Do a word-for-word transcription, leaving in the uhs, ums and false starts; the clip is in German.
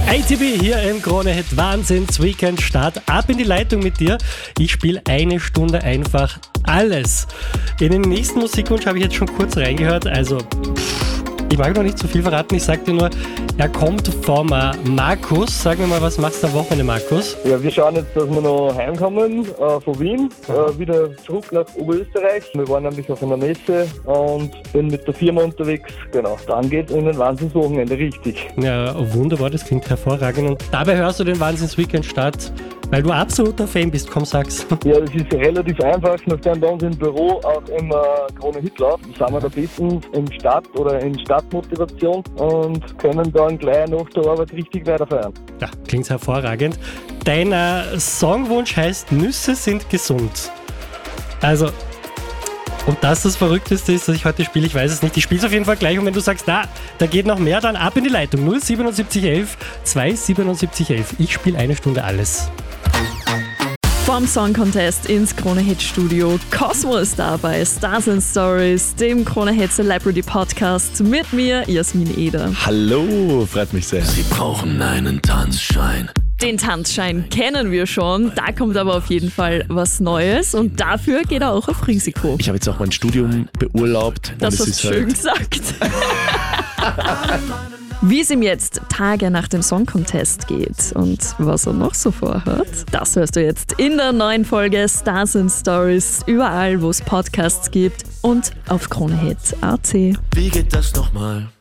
A T B hier im Krone-Hit Wahnsinns Weekend Start. Ab in die Leitung mit dir. Ich spiele eine Stunde einfach alles. In den nächsten Musikwunsch habe ich jetzt schon kurz reingehört. Also, pff, ich mag noch nicht zu viel verraten. Ich sag dir nur, er kommt vom äh, Markus. Sag mir mal, was machst du am Wochenende, Markus? Ja, wir schauen jetzt, dass wir noch heimkommen äh, von Wien, äh, wieder zurück nach Oberösterreich. Wir waren nämlich auf einer Messe und bin mit der Firma unterwegs. Genau, dann geht's in den Wahnsinnswochenende richtig. Ja, wunderbar, das klingt hervorragend. Und dabei hörst du den Wahnsinns-Weekend-Start, weil du absoluter Fan bist, komm, sag's. Ja, das ist relativ einfach. Nachdem bei uns im Büro auch immer Krone-Hit läuft, sind wir da bestens im Start oder in Startmotivation und können dann gleich nach der Arbeit richtig weiterfeiern. Ja, klingt hervorragend. Dein äh, Songwunsch heißt Nüsse sind gesund. Also, und das das Verrückteste ist, dass ich heute spiele, ich weiß es nicht. Ich spiele es auf jeden Fall gleich und wenn du sagst, na, da geht noch mehr, dann ab in die Leitung. null siebenundsiebzig elf zweihundertsiebenundsiebzig elf. Ich spiele eine Stunde alles. Vom Song Contest ins Krone-Hit Studio. Cosmo ist da bei Stars and Stories, dem Krone-Hit Celebrity Podcast mit mir, Jasmin Eder. Hallo, freut mich sehr. Sie brauchen einen Tanzschein. Den Tanzschein kennen wir schon, da kommt aber auf jeden Fall was Neues und dafür geht er auch auf Risiko. Ich habe jetzt auch mein Studium beurlaubt. Das und es hast ist du schön halt gesagt. Wie es ihm jetzt Tage nach dem Song Contest geht und was er noch so vorhat, das hörst du jetzt in der neuen Folge Stars and Stories, überall wo es Podcasts gibt und auf Kronehit Punkt at. Wie geht das nochmal?